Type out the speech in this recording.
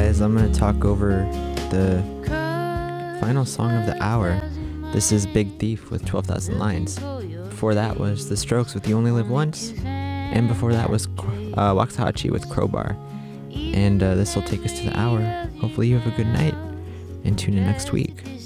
guys, I'm going to talk over the final song of the hour. This is Big Thief with 12,000 Lines. Before that was The Strokes with You Only Live Once. And before that was Waxahachie with Crowbar. And this will take us to the hour. Hopefully you have a good night and tune in next week.